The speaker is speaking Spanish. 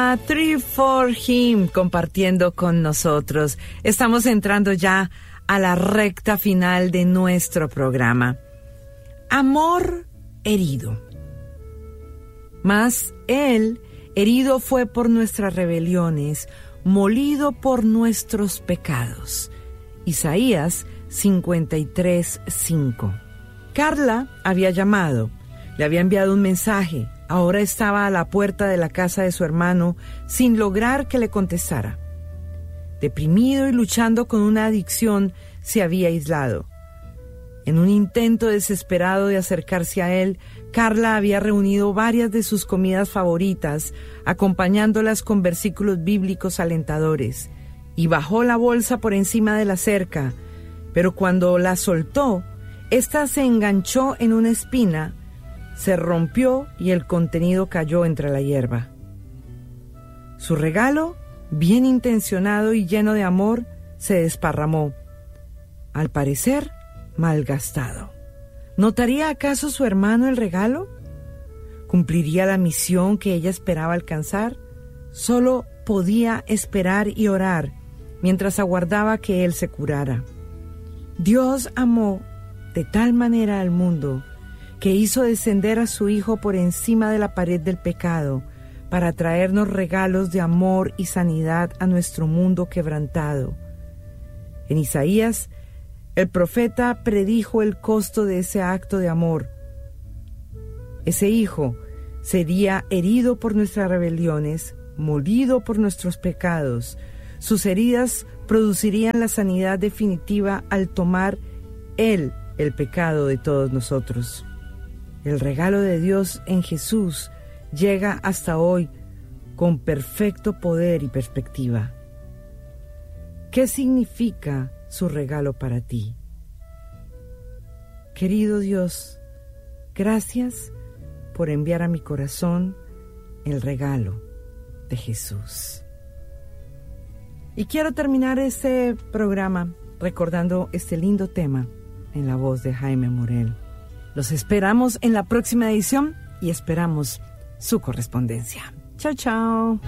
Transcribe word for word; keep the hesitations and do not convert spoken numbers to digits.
a Three for Him compartiendo con nosotros. Estamos entrando ya a la recta final de nuestro programa. Amor herido. Mas Él herido fue por nuestras rebeliones, molido por nuestros pecados. Isaías cincuenta y tres, cinco. Carla había llamado, le había enviado un mensaje. Ahora estaba a la puerta de la casa de su hermano sin lograr que le contestara. Deprimido y luchando con una adicción, se había aislado. En un intento desesperado de acercarse a él, Carla había reunido varias de sus comidas favoritas, acompañándolas con versículos bíblicos alentadores, y bajó la bolsa por encima de la cerca, pero cuando la soltó, ésta se enganchó en una espina, se rompió y el contenido cayó entre la hierba. Su regalo, bien intencionado y lleno de amor, se desparramó. Al parecer, malgastado. ¿Notaría acaso su hermano el regalo? ¿Cumpliría la misión que ella esperaba alcanzar? Solo podía esperar y orar mientras aguardaba que él se curara. Dios amó de tal manera al mundo que hizo descender a su Hijo por encima de la pared del pecado para traernos regalos de amor y sanidad a nuestro mundo quebrantado. En Isaías, el profeta predijo el costo de ese acto de amor. Ese Hijo sería herido por nuestras rebeliones, molido por nuestros pecados. Sus heridas producirían la sanidad definitiva al tomar Él el pecado de todos nosotros. El regalo de Dios en Jesús llega hasta hoy con perfecto poder y perspectiva. ¿Qué significa su regalo para ti? Querido Dios, gracias por enviar a mi corazón el regalo de Jesús. Y quiero terminar este programa recordando este lindo tema en la voz de Jaime Morel. Los esperamos en la próxima edición y esperamos su correspondencia. Chao, chao.